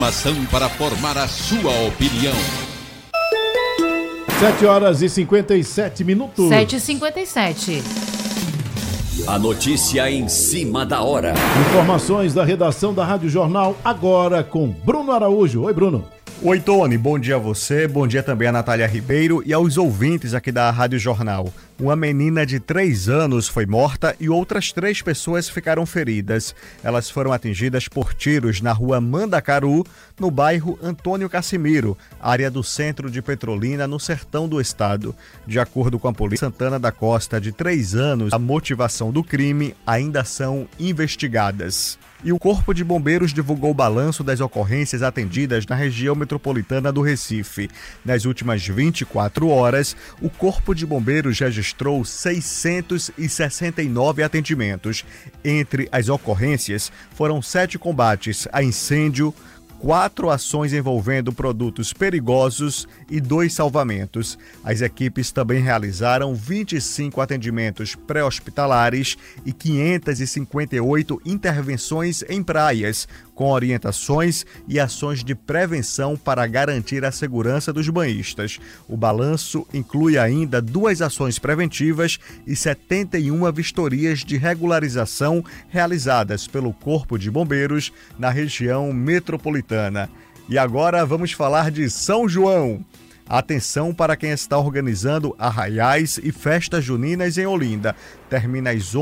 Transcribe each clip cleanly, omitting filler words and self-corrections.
Informação para formar a sua opinião. 7h57. 7h57. A notícia em cima da hora. Informações da redação da Rádio Jornal, agora com Bruno Araújo. Oi, Bruno. Oi, Tony. Bom dia a você, bom dia também a Natália Ribeiro e aos ouvintes aqui da Rádio Jornal. Uma menina de 3 anos foi morta e outras 3 pessoas ficaram feridas. Elas foram atingidas por tiros na rua Mandacaru, no bairro Antônio Cassimiro, área do centro de Petrolina, no sertão do estado. De acordo com a polícia, Santana da Costa, de 3 anos, a motivação do crime ainda são investigadas. E o Corpo de Bombeiros divulgou o balanço das ocorrências atendidas na região metropolitana do Recife. Nas últimas 24 horas, o Corpo de Bombeiros registrou 669 atendimentos. Entre as ocorrências, foram 7 combates a incêndio, 4 ações envolvendo produtos perigosos e 2 salvamentos. As equipes também realizaram 25 atendimentos pré-hospitalares e 558 intervenções em praias, com orientações e ações de prevenção para garantir a segurança dos banhistas. O balanço inclui ainda 2 ações preventivas e 71 vistorias de regularização realizadas pelo Corpo de Bombeiros na região metropolitana. E agora vamos falar de São João. Atenção para quem está organizando arraiais e festas juninas em Olinda. Termina às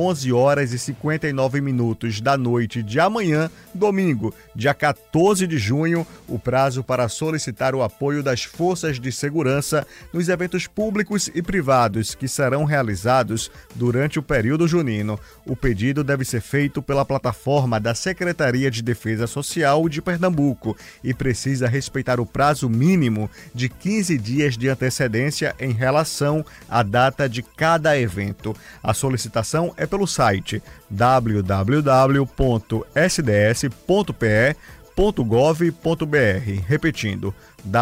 11h59 da noite de amanhã, domingo, dia 14 de junho, o prazo para solicitar o apoio das forças de segurança nos eventos públicos e privados que serão realizados durante o período junino. O pedido deve ser feito pela plataforma da Secretaria de Defesa Social de Pernambuco e precisa respeitar o prazo mínimo de 15 dias de antecedência em relação à data de cada evento. A solicitação é pelo site www.sds.pe.gov.br. Repetindo,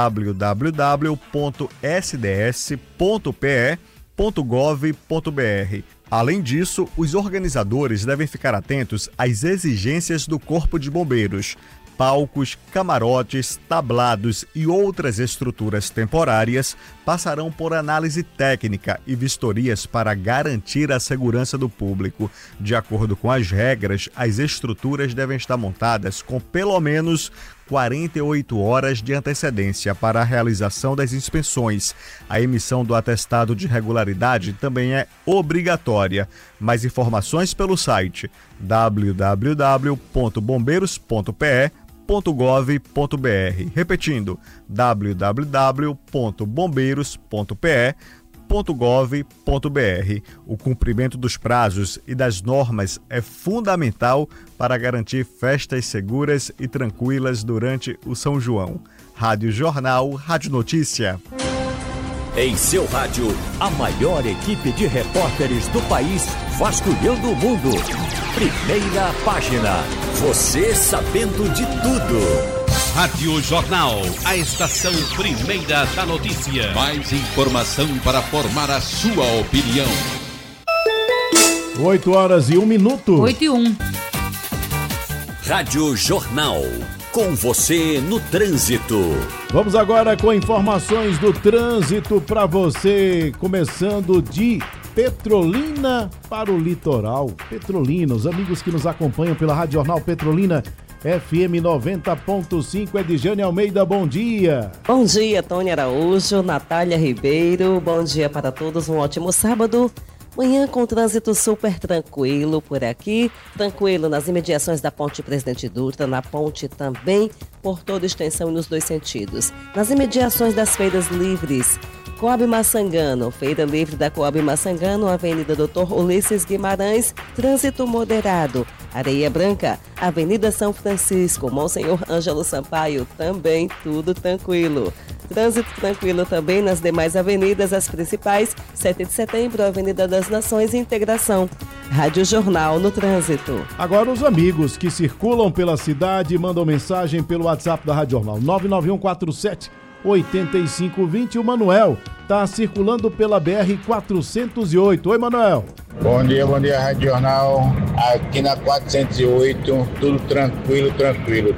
www.sds.pe.gov.br. Além disso, os organizadores devem ficar atentos às exigências do Corpo de Bombeiros. Palcos, camarotes, tablados e outras estruturas temporárias passarão por análise técnica e vistorias para garantir a segurança do público. De acordo com as regras, as estruturas devem estar montadas com pelo menos 48 horas de antecedência para a realização das inspeções. A emissão do atestado de regularidade também é obrigatória. Mais informações pelo site www.bombeiros.pe.gov.br. Repetindo, www.bombeiros.pe.gov.br. O cumprimento dos prazos e das normas é fundamental para garantir festas seguras e tranquilas durante o São João. Rádio Jornal, Rádio Notícia. Em seu rádio, a maior equipe de repórteres do país vasculhando o mundo. Primeira página. Você sabendo de tudo. Rádio Jornal, a estação primeira da notícia. Mais informação para formar a sua opinião. 8h01. 8h01. Rádio Jornal, com você no trânsito. Vamos agora com informações do trânsito para você, começando de Petrolina para o litoral. Petrolina, os amigos que nos acompanham pela Rádio Jornal Petrolina FM 90.5, Edjane Almeida, bom dia. Bom dia, Tony Araújo, Natália Ribeiro, bom dia para todos, um ótimo sábado. Manhã com trânsito super tranquilo por aqui, tranquilo nas imediações da Ponte Presidente Dutra, na ponte também, por toda extensão e nos 2 sentidos. Nas imediações das feiras livres, Coab Maçangano, Feira Livre da Coab Maçangano, Avenida Doutor Ulisses Guimarães, trânsito moderado. Areia Branca, Avenida São Francisco, Monsenhor Ângelo Sampaio, também tudo tranquilo. Trânsito tranquilo também nas demais avenidas, as principais, 7 de setembro, Avenida das Nações e Integração. Rádio Jornal no trânsito. Agora os amigos que circulam pela cidade mandam mensagem pelo WhatsApp da Rádio Jornal, 99147-8520. O Manuel está circulando pela BR-408. Oi, Manuel. Bom dia, Rádio Jornal. Aqui na 408, tudo tranquilo.